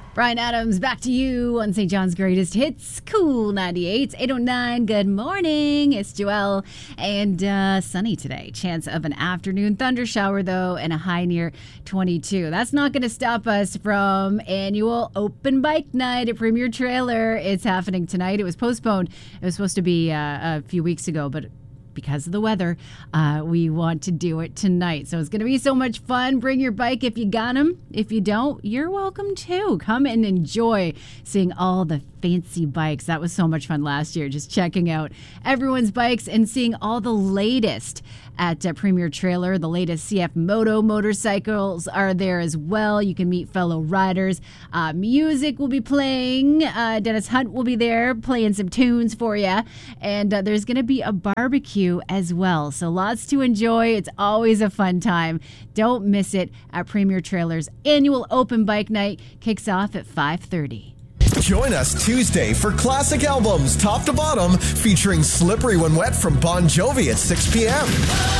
Brian Adams, back to you on St. John's Greatest Hits, Cool 98, 809. Good morning. It's Joelle and sunny today. Chance of an afternoon thunder shower, though, and a high near 22. That's not going to stop us from annual open bike night at Premier Trailer. It's happening tonight. It was postponed. It was supposed to be a few weeks ago, but because of the weather, we want to do it tonight. So it's going to be so much fun. Bring your bike if you got them. If you don't, you're welcome too. Come and enjoy seeing all the fancy bikes. That was so much fun last year, just checking out everyone's bikes and seeing all the latest at Premier Trailer. The latest CF Moto motorcycles are there as well. You can meet fellow riders. Music will be playing. Dennis Hunt will be there playing some tunes for you. And there's going to be a barbecue as well. So lots to enjoy. It's always a fun time. Don't miss it at Premier Trailer's annual open bike night. Kicks off at 5:30. Join us Tuesday for classic albums top to bottom featuring Slippery When Wet from Bon Jovi at 6 p.m.